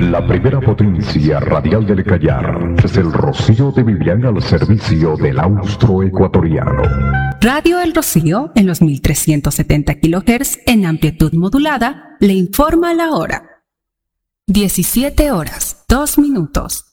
La primera potencia radial del Callao es el Rocío de Vivian al servicio del austroecuatoriano. Radio El Rocío, en los 1370 kHz en amplitud modulada, le informa la hora. 17 horas, 2 minutos.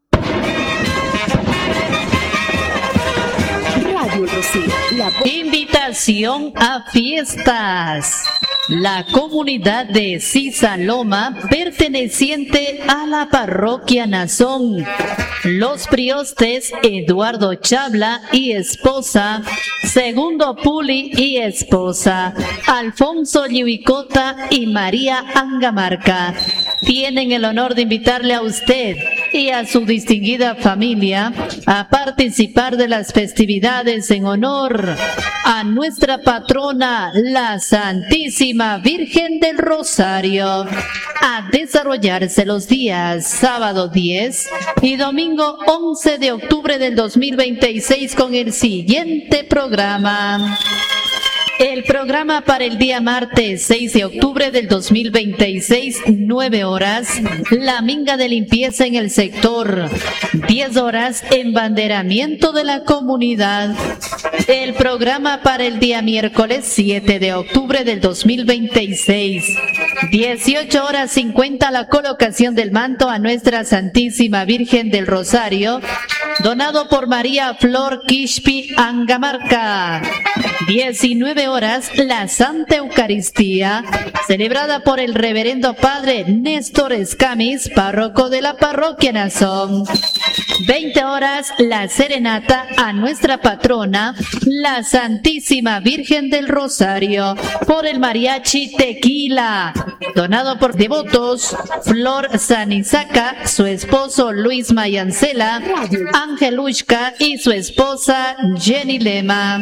Radio El Rocío. Invitación a fiestas. La comunidad de Sisaloma, perteneciente a la parroquia Nazón, los priostes Eduardo Chabla y esposa, Segundo Puli y esposa, Alfonso Lliuicota y María Angamarca, tienen el honor de invitarle a usted y a su distinguida familia a participar de las festividades en honor a nuestra patrona, la Santísima Virgen del Rosario, a desarrollarse los días sábado 10 y domingo 11 de octubre del 2026 con el siguiente programa. El programa para el día martes 6 de octubre del 2026, 9 horas, la minga de limpieza en el sector, 10 horas, embanderamiento de la comunidad. El programa para el día miércoles 7 de octubre del 2026, 18 horas 50, la colocación del manto a nuestra Santísima Virgen del Rosario, donado por María Flor Quispi Angamarca. 19 horas, la Santa Eucaristía, celebrada por el Reverendo Padre Néstor Escamis, párroco de la parroquia Nazón. 20 horas, la serenata a nuestra patrona, la Santísima Virgen del Rosario, por el Mariachi Tequila, donado por devotos Flor Sanizaca, su esposo Luis Mayancela, Ángel Ushka y su esposa Jenny Lema.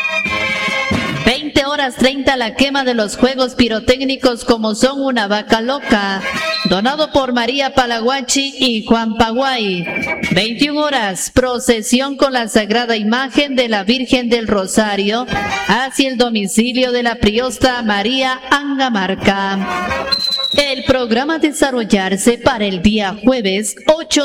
20 horas 30, la quema de los juegos pirotécnicos como son una vaca loca, donado por María Palaguachi y Juan Paguay. 21 horas, procesión con la sagrada imagen de la Virgen del Rosario hacia el domicilio de la priosta María Angamarca. El programa a desarrollarse para el día jueves 8